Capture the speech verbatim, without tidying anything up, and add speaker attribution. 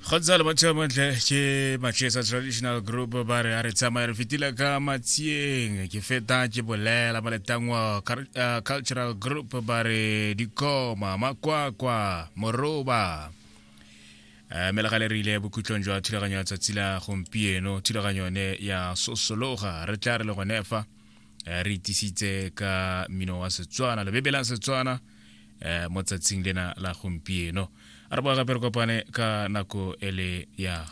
Speaker 1: Kgotsa le batho ba montle ke Machesa Traditional Group ba re a re tsamaya re fetile ka matsieng ke feta ke bolela ba letangwa Cultural Group ba re dikoma makwakwa moroba melagale re ile bokutlong jwa thulaganyo ya tsatsi la gompieno thulaganyo ne ya sosologa re tla re le gone fa re itisitse ka mino wa Setswana le bebela Setswana mo tsatsing lena la gompieno a re boa gape re kopane ka nako ele ya